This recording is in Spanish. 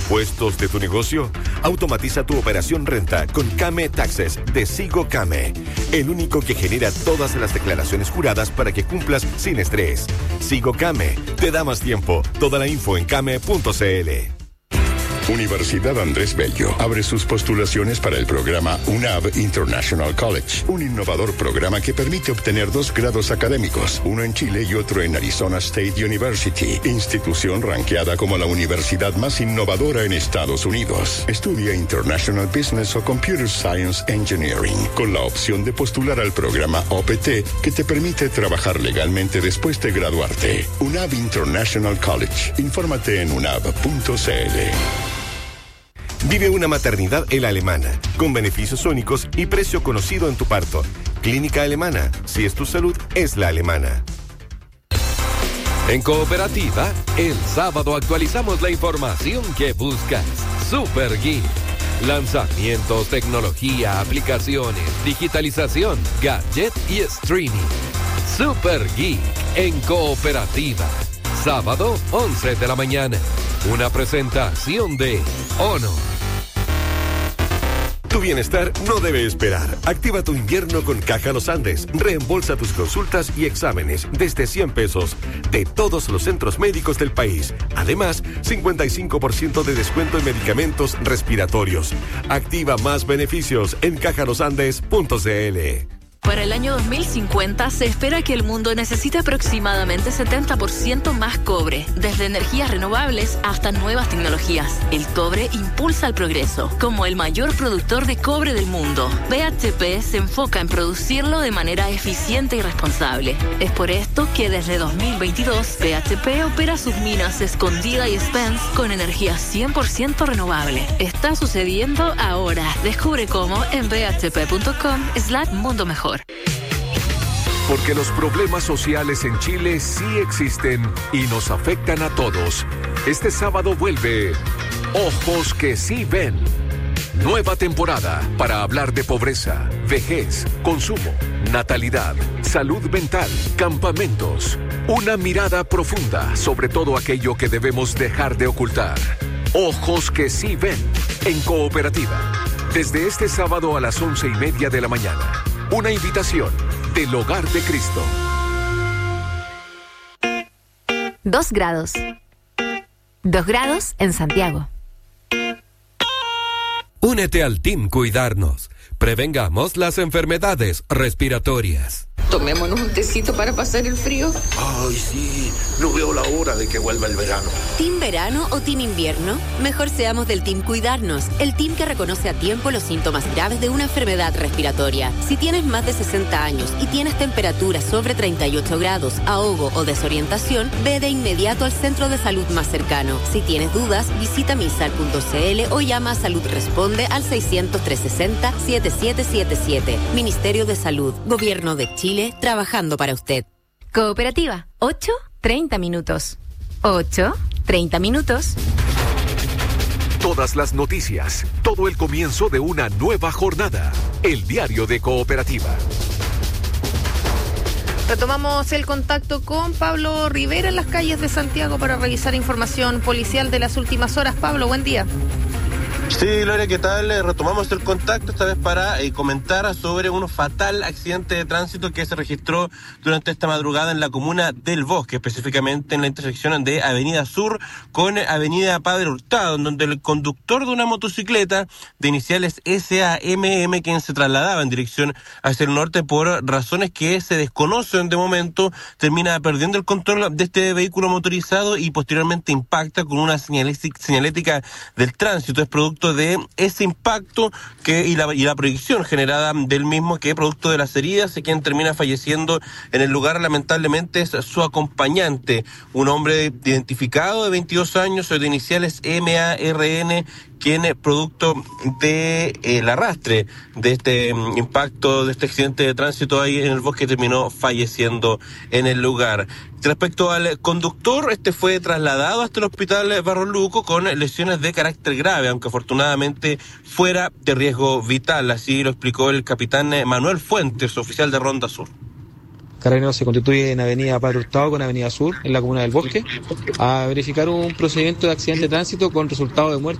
impuestos de tu negocio? Automatiza tu operación renta con Kame Taxes de Sigo Kame, el único que genera todas las declaraciones juradas para que cumplas sin estrés. Sigo Kame te da más tiempo. Toda la info en kame.cl. Universidad Andrés Bello abre sus postulaciones para el programa UNAV International College, un innovador programa que permite obtener 2 grados académicos, uno en Chile y otro en Arizona State University, institución ranqueada como la universidad más innovadora en Estados Unidos. Estudia International Business o Computer Science Engineering, con la opción de postular al programa OPT, que te permite trabajar legalmente después de graduarte. UNAV International College. Infórmate en unav.cl. Vive una maternidad en la Alemana, con beneficios únicos y precio conocido en tu parto. Clínica Alemana, si es tu salud, es la alemana. En Cooperativa, el sábado actualizamos la información que buscas. Super Geek. Lanzamientos, tecnología, aplicaciones, digitalización, gadget y streaming. Super Geek en Cooperativa. Sábado, 11 de la mañana. Una presentación de Honor. Tu bienestar no debe esperar. Activa tu invierno con Caja Los Andes. Reembolsa tus consultas y exámenes desde 100 pesos de todos los centros médicos del país. Además, 55% de descuento en medicamentos respiratorios. Activa más beneficios en cajalosandes.cl. Para el año 2050 se espera que el mundo necesite aproximadamente 70% más cobre, desde energías renovables hasta nuevas tecnologías. El cobre impulsa el progreso. Como el mayor productor de cobre del mundo, BHP se enfoca en producirlo de manera eficiente y responsable. Es por esto que desde 2022 BHP opera sus minas Escondida y Spence con energía 100% renovable. Está sucediendo ahora. Descubre cómo en bhp.com/mundo mejor. Porque los problemas sociales en Chile sí existen y nos afectan a todos. Este sábado vuelve Ojos que sí ven. Nueva temporada para hablar de pobreza, vejez, consumo, natalidad, salud mental, campamentos. Una mirada profunda sobre todo aquello que debemos dejar de ocultar. Ojos que sí ven en Cooperativa. Desde este sábado a las 11:30 de la mañana. Una invitación del Hogar de Cristo. 2 grados. 2 grados en Santiago. Únete al Team Cuidarnos. Prevengamos las enfermedades respiratorias. Tomémonos un tecito para pasar el frío. Ay, sí, no veo la hora de que vuelva el verano. ¿Team verano o team invierno? Mejor seamos del Team Cuidarnos, el team que reconoce a tiempo los síntomas graves de una enfermedad respiratoria. Si tienes más de 60 años y tienes temperatura sobre 38 grados, ahogo o desorientación, ve de inmediato al centro de salud más cercano. Si tienes dudas, visita misal.cl o llama a Salud Responde al 600-360-7777. Ministerio de Salud, Gobierno de Chile, trabajando para usted. Cooperativa, 8:30 minutos. 8:30 minutos. Todas las noticias, todo el comienzo de una nueva jornada. El diario de Cooperativa. Retomamos el contacto con Pablo Rivera en las calles de Santiago para revisar información policial de las últimas horas. Pablo, buen día. Sí, Gloria, ¿qué tal? Retomamos el contacto esta vez para comentar sobre un fatal accidente de tránsito que se registró durante esta madrugada en la comuna del Bosque, específicamente en la intersección de Avenida Sur con Avenida Padre Hurtado, en donde el conductor de una motocicleta de iniciales SAMM, quien se trasladaba en dirección hacia el norte por razones que se desconocen de momento, termina perdiendo el control de este vehículo motorizado y posteriormente impacta con una señalética del tránsito. Es producto de ese impacto y la proyección generada del mismo, que producto de las heridas, quien termina falleciendo en el lugar lamentablemente es su acompañante, un hombre identificado de 22 años de iniciales MARN, quien producto de el arrastre de este impacto, de este accidente de tránsito ahí en el Bosque, terminó falleciendo en el lugar. Respecto al conductor, este fue trasladado hasta el hospital Barros Luco con lesiones de carácter grave, aunque afortunadamente fuera de riesgo vital. Así lo explicó el capitán Manuel Fuentes, oficial de Ronda Sur. Carabineros se constituye en Avenida Padre Hurtado con Avenida Sur, en la comuna del Bosque, a verificar un procedimiento de accidente de tránsito con resultado de muerte